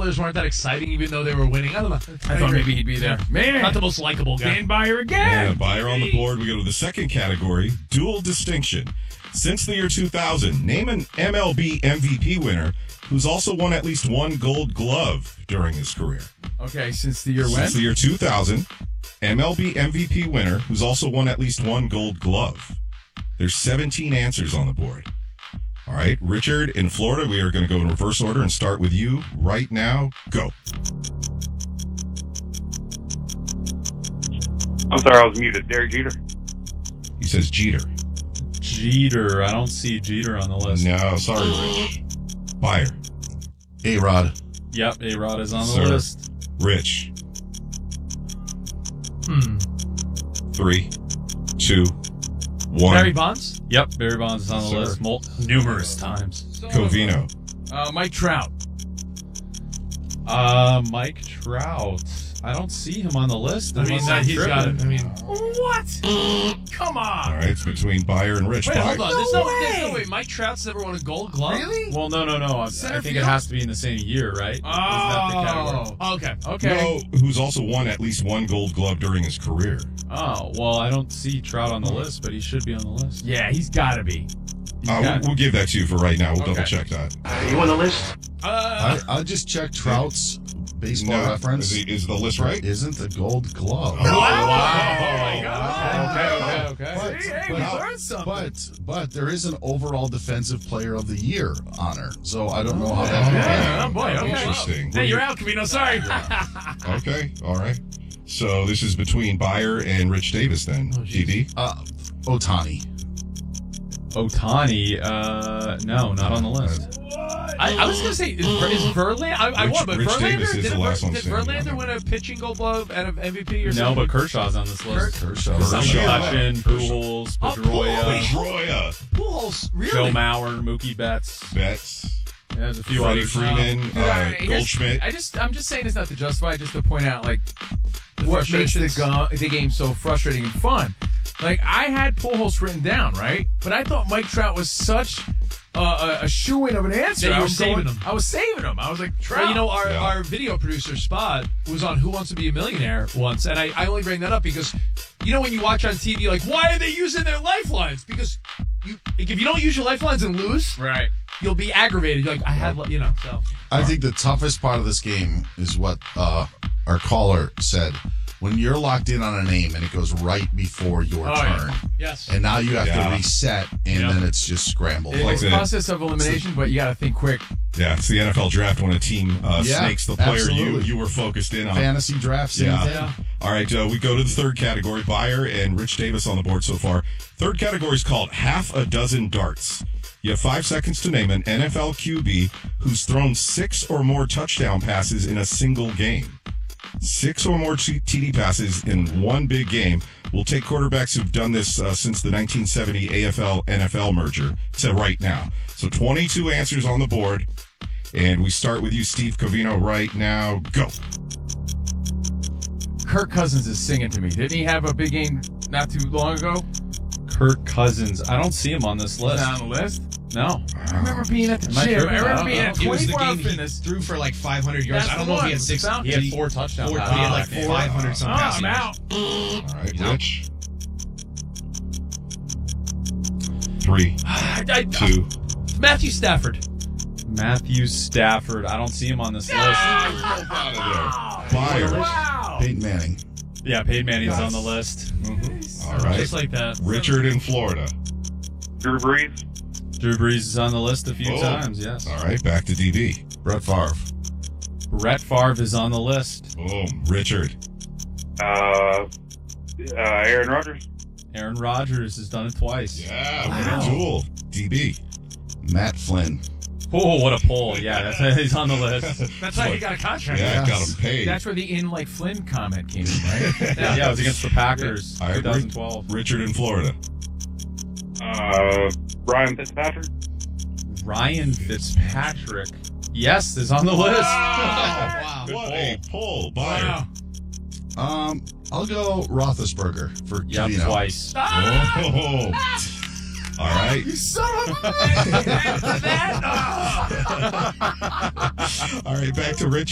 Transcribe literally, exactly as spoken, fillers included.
Steelers weren't that exciting, even though they were winning. I don't know. I thought maybe he'd be there. Man, not the most likable guy. Dan Byer again. Yeah, Byer on the board. We go to the second category, dual distinction. Since the year two thousand, name an M L B M V P winner who's also won at least one Gold Glove during his career. Okay, since the year when? Since the year two thousand, M L B M V P winner who's also won at least one Gold Glove. There's seventeen answers on the board. All right, Richard in Florida, we are going to go in reverse order and start with you right now. Go. I'm sorry, I was muted. Derek Jeter. He says Jeter. Jeter. I don't see Jeter on the list. No, sorry, Rich. Byer. A-Rod. Yep, A-Rod is on the Sir. list. Rich. Hmm. Three, two, one. Barry Bonds? Yep, Barry Bonds is on the Sir. list mul- numerous times. Covino. Uh, Mike Trout. Uh, Mike Trout. I don't see him on the list. I mean, unless that, I'm he's got it. tripping. I mean, What? Come All on. right, it's between Byer and Rich. wait, Byer. hold on. There's no, there's no way. way. Mike Trout's never won a Gold Glove. Really? Well, no, no, no. I, I Center think field? it has to be in the same year, right? Isn't that the category? Oh. Okay. Okay. No, who's also won at least one Gold Glove during his career. Oh, well, I don't see Trout on the list, but he should be on the list. Yeah, he's got to be. Uh, got- we'll, we'll give that to you for right now. We'll Okay. double check that. You on the list? Uh, I, I'll just check Trout's baseball No, reference. Is, he- is the list right? Isn't the Gold Glove. Oh, wow. Oh, my God. Okay. Okay. Okay. But, Hey, hey, but, we how- learned something. but but there is an overall defensive player of the year honor, so I don't know how that Oh. became. Yeah, oh, boy. Okay. Interesting. Hey, you're out, Camino. Sorry. Okay, all right. So this is between Byer and Rich Davis then. D D? Uh, Otani. Otani, uh, no, not on the list. I, I was going to say, is, Ver- is Verlander? I, I Rich- won, but Rich Verlander, Davis is did, the Ver- last one did standing Verlander on win a pitching Gold Glove out of M V P or No, something? but Kershaw's on this list. Kershaw. Sachin, Pujols, Oh, Pedroia, Pedroia, Pujols, really? Joe Mauer, Mookie Betts. Betts, Yeah, there's a few Freddie others. Freeman, uh, Yeah, here's- Goldschmidt. I just, I'm just saying this not to justify, just to point out, like, The what makes the, frustrations. go- the game so frustrating and fun. Like, I had Pujols written down, right? But I thought Mike Trout was such uh, a, a shoo-in of an answer. That you I were was saving going- him. I was saving him. I was like, Trout. Well, you know, our, Yeah. our video producer, Spot, was on Who Wants to Be a Millionaire once, and I, I only bring that up because, you know, when you watch on T V, like, why are they using their lifelines? Because you, like, if you don't use your lifelines and lose, right. you'll be aggravated. You're like, I had, you know, so. I think the toughest part of this game is what uh, our caller said. When you're locked in on a name and it goes right before your Oh, turn, yeah. Yes. and now you have Yeah. to reset, and Yeah. then it's just scrambled. It's Like a the- process of elimination, but you got to think quick. Yeah, it's the N F L draft when a team uh, Yeah, snakes the player you, absolutely. you were focused in on. Fantasy draft, same Yeah. thing. Yeah. All right, uh, we go to the third category. Byer and Rich Davis on the board so far. Third category is called half a dozen darts. You have five seconds to name an N F L Q B who's thrown six or more touchdown passes in a single game. Six or more T D passes in one big game. We'll take quarterbacks who've done this uh, since the nineteen seventy A F L N F L merger to right now. So twenty-two answers on the board. And we start with you, Steve Covino, right now. Go. Kirk Cousins is singing to me. Didn't he have a big game not too long ago? Kirk Cousins. I don't see him on this list. Not on the list. No. I remember being at the Am I gym. I tripping? remember I being at don't It was the twenty-four hour game he fitness. threw for like five hundred yards. That's I don't the know if he one. had six. Found- He had four touchdown Four, he passes. had like that game. five hundred some Oh, passing I'm yards. out. All right, You know? Rich. Three, I, I, two. Matthew Stafford. Matthew Stafford. I don't see him on this list. Byer. Wow. Peyton Manning. Yeah, Peyton Manning's on the list. All right. Just like that. Richard in Florida. Drew Brees. Drew Brees is on the list a few Oh. times, yes. All right, back to D B. Brett Favre. Brett Favre is on the list. Boom. Richard. Uh, uh, Aaron Rodgers. Aaron Rodgers has done it twice. Yeah, what a duel. D B. Matt Flynn. Oh, what a pull. Yeah, that's, he's on the list. That's how he got a contract. Yeah, Yes. got him paid. That's where the in like Flynn comment came in, right? Yeah, it was against the Packers, All right, twenty twelve. Richard in Florida. Uh, Ryan Fitzpatrick. Ryan Fitzpatrick, yes, is on the list. Wow. What a pull. Byer. Wow. Um, I'll go Roethlisberger for Yep, Covino. twice. Oh. All right. You son of a bitch! All right, back to Richard.